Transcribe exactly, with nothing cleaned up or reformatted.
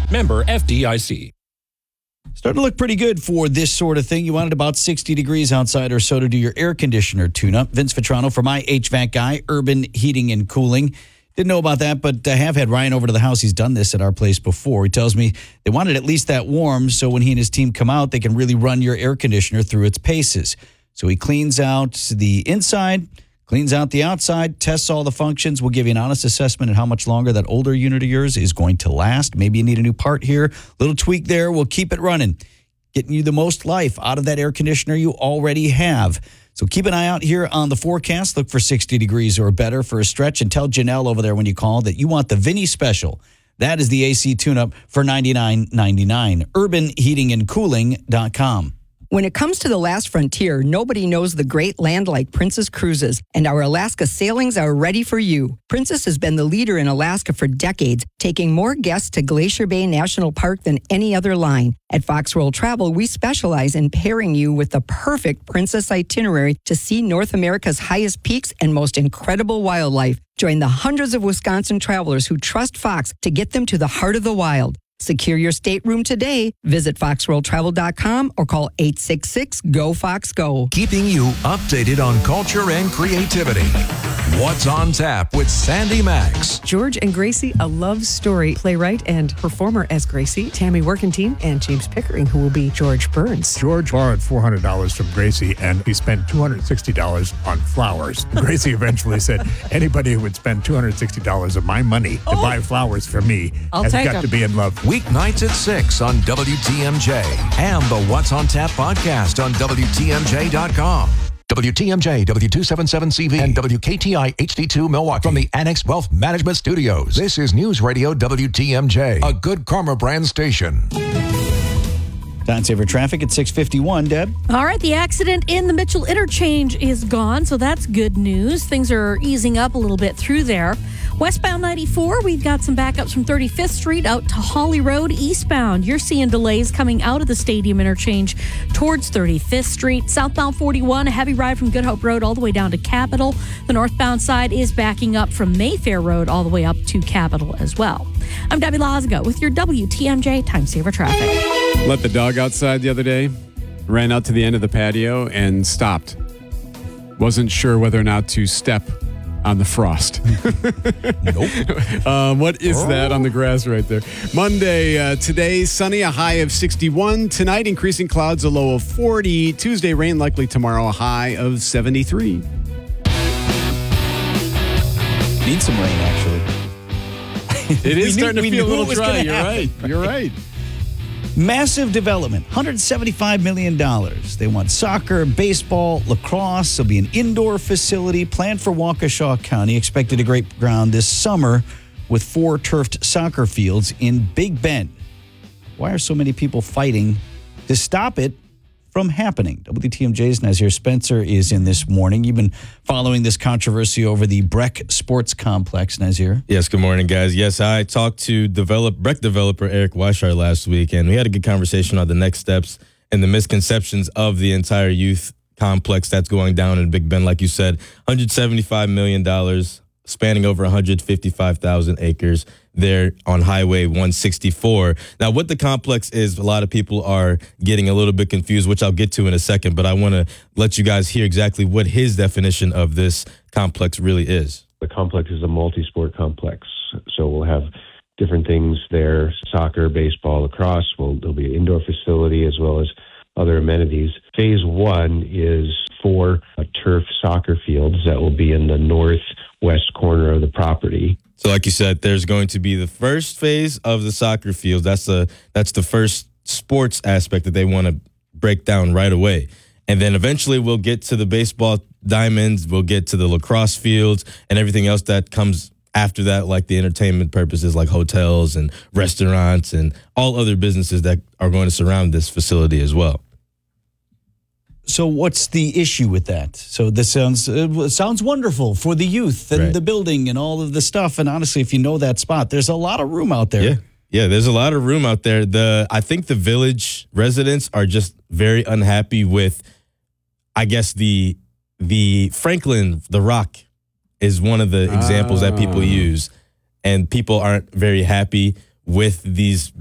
Member F D I C. Starting to look pretty good for this sort of thing. You wanted about sixty degrees outside or so to do your air conditioner tune-up. Vince Vitrano for My H V A C Guy, Urban Heating and Cooling. Didn't know about that, but I have had Ryan over to the house. He's done this at our place before. He tells me they want it at least that warm so when he and his team come out, they can really run your air conditioner through its paces. So he cleans out the inside, cleans out the outside, tests all the functions. We'll give you an honest assessment on how much longer that older unit of yours is going to last. Maybe you need a new part here, little tweak there. We'll keep it running, getting you the most life out of that air conditioner you already have. So keep an eye out here on the forecast. Look for sixty degrees or better for a stretch, and tell Janelle over there when you call that you want the Vinny Special. That is the A C tune-up for ninety-nine ninety-nine. urban heating and cooling dot com. When it comes to the last frontier, nobody knows the great land like Princess Cruises, and our Alaska sailings are ready for you. Princess has been the leader in Alaska for decades, taking more guests to Glacier Bay National Park than any other line. At Fox World Travel, we specialize in pairing you with the perfect Princess itinerary to see North America's highest peaks and most incredible wildlife. Join the hundreds of Wisconsin travelers who trust Fox to get them to the heart of the wild. Secure your stateroom today. Visit fox world travel dot com or call eight six six, G O, Fox, Go. Keeping you updated on culture and creativity. What's on Tap with Sandy Max. George and Gracie, a love story. Playwright and performer as Gracie, Tammy Workentine, and James Pickering, who will be George Burns. George borrowed four hundred dollars from Gracie, and he spent two hundred sixty dollars on flowers. Gracie eventually said, anybody who would spend two hundred sixty dollars of my money to Oh. buy flowers for me I'll has take got 'em. to be in love. Weeknights at six on W T M J and the What's on Tap podcast on W T M J dot com. W T M J, W two seventy-seven C V, and W K T I H D two Milwaukee from the Annex Wealth Management Studios. This is News Radio W T M J, a Good Karma brand station. Time saver traffic at six fifty-one, Deb. All right, the accident in the Mitchell Interchange is gone, so that's good news. Things are easing up a little bit through there. Westbound ninety-four, we've got some backups from thirty-fifth Street out to Holly Road eastbound. You're seeing delays coming out of the Stadium Interchange towards thirty-fifth Street. Southbound forty-one, a heavy ride from Good Hope Road all the way down to Capitol. The northbound side is backing up from Mayfair Road all the way up to Capitol as well. I'm Debbie Lazaga with your W T M J Time Saver Traffic. Let the dog outside the other day, ran out to the end of the patio and stopped. Wasn't sure whether or not to step on the frost. Nope. um, what is that on the grass right there? Monday, uh, today, sunny, a high of sixty-one. Tonight, increasing clouds, a low of forty. Tuesday, rain likely tomorrow, a high of seventy-three. Need some rain, actually. It is We knew- starting to we feel a knew it little was dry. gonna You're happen. right. You're right. Massive development, one hundred seventy-five million dollars. They want soccer, baseball, lacrosse. There'll be an indoor facility planned for Waukesha County, expected to break ground this summer with four turfed soccer fields in Big Bend. Why are so many people fighting to stop it from happening? W T M J's Nazir Spencer is in this morning. You've been following this controversy over the Breck Sports Complex, Nazir. Yes, good morning, guys. Yes, I talked to develop Breck developer Eric Weishart last week, and we had a good conversation on the next steps and the misconceptions of the entire youth complex that's going down in Big Bend. Like you said, one hundred seventy-five million dollars, spanning over one hundred fifty-five thousand acres there on Highway one sixty-four. Now, what the complex is, a lot of people are getting a little bit confused, which I'll get to in a second, but I want to let you guys hear exactly what his definition of this complex really is. The complex is a multi-sport complex, so we'll have different things there, soccer, baseball, lacrosse. We'll, there'll be an indoor facility as well as other amenities. Phase one is four uh, turf soccer fields that will be in the northwest corner of the property. So like you said, there's going to be the first phase of the soccer field. That's the that's the first sports aspect that they want to break down right away. And then eventually we'll get to the baseball diamonds, we'll get to the lacrosse fields and everything else that comes after that, like the entertainment purposes like hotels and restaurants and all other businesses that are going to surround this facility as well. So what's the issue with that? So this sounds uh, sounds wonderful for the youth and Right. the building and all of the stuff. And honestly, if you know that spot, there's a lot of room out there. Yeah. Yeah, there's a lot of room out there. The I think the village residents are just very unhappy with, I guess, the the Franklin, the Rock is one of the examples that people use. And people aren't very happy with these